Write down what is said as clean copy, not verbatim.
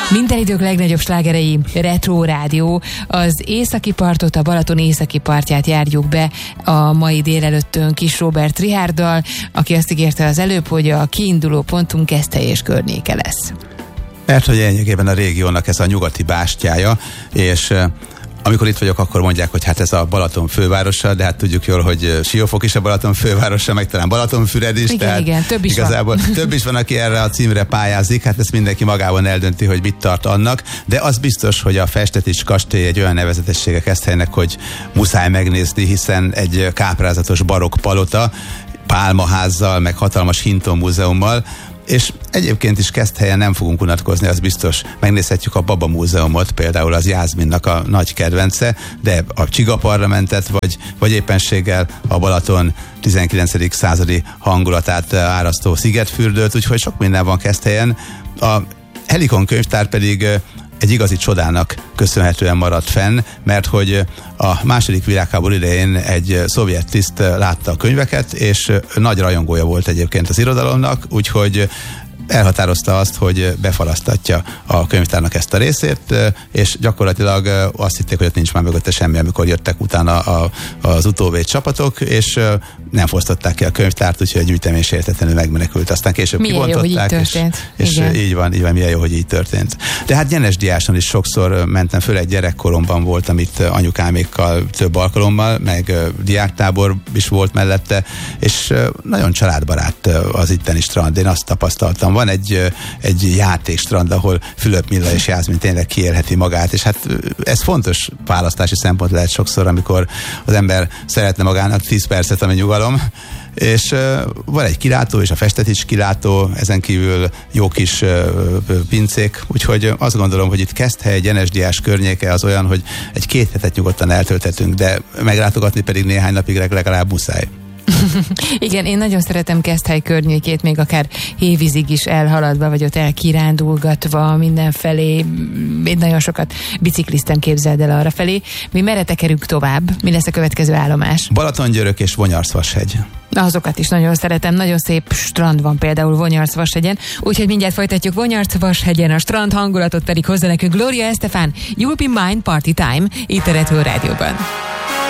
Minden idők legnagyobb slágerei, Retro Rádió. Az északi partot, a Balaton északi partját járjuk be a mai délelőttön Kis Róbert Richárddal, aki azt ígérte az előbb, hogy a kiinduló pontunk Keszthely és környéke lesz. Mert hogy lényegében a régiónak ez a nyugati bástyája, és amikor itt vagyok, akkor mondják, hogy hát ez a Balaton fővárosa, de hát tudjuk jól, hogy Siófok is a Balaton fővárosa, meg talán Balatonfüred is. Igen, több is igazából van. Több is van, aki erre a címre pályázik, hát ezt mindenki magában eldönti, hogy mit tart annak, de az biztos, hogy a Festetics kastély egy olyan nevezetessége Keszthelynek, hogy muszáj megnézni, hiszen egy káprázatos barokk palota, pálmaházzal, meg hatalmas Hinton múzeummal, és egyébként is Keszthelyen nem fogunk unatkozni, az biztos. Megnézhetjük a Baba Múzeumot, például az Jászminnak a nagy kedvence, de a Csiga Parlamentet, vagy éppenséggel a Balaton 19. századi hangulatát árasztó Szigetfürdőt, úgyhogy sok minden van Keszthelyen. A Helikon könyvtár pedig egy igazi csodának köszönhetően maradt fenn, mert hogy a második világháború idején egy szovjet tiszt látta a könyveket, és nagy rajongója volt egyébként az irodalomnak, úgyhogy elhatározta azt, hogy befalasztatja a könyvtárnak ezt a részét, és gyakorlatilag azt hitték, hogy ott nincs már mögötte semmi, amikor jöttek utána az utóvéd csapatok, és nem fosztották ki a könyvtárt, úgyhogy a gyűjtemény sértetlenül megmenekült. Aztán később milyen kibontották, jó, hogy így történt. És így van, milyen jó, hogy így történt. De hát Gyenes-Diáson is sokszor mentem, főleg gyerekkoromban voltam itt anyukámékkal több alkalommal, meg diáktábor is volt mellette, és nagyon családbarát az itteni strand. Én azt tapasztaltam. Van egy játékstrand, ahol Fülöp Milla és Jászmin tényleg kiélheti magát, és hát ez fontos választási szempont lehet sokszor, amikor az ember szeretne magának 10 percet, ami nyugalom, és van egy kilátó, és a Festetics kilátó, ezen kívül jó kis pincék, úgyhogy azt gondolom, hogy itt Keszthely, Gyenes-Diás környéke az olyan, hogy 1-2 hetet nyugodtan eltölthetünk, de meglátogatni pedig néhány napig legalább muszáj. Igen, én nagyon szeretem Keszthely környékét, még akár Hévízig is elhaladva, vagy ott elkirándulgatva mindenfelé. Én nagyon sokat bicikliztem, képzeld el arrafelé. Mi merre tekerünk tovább? Mi lesz a következő állomás? Balatongyörök és Vonyarszvashegy. Azokat is nagyon szeretem, nagyon szép strand van például Vonyarszvashegyen, úgyhogy mindjárt folytatjuk Vonyarszvashegyen, a strand hangulatot pedig hozza nekünk Gloria Estefan, You'll Be Mine Party Time, itt a Retro Rádióban.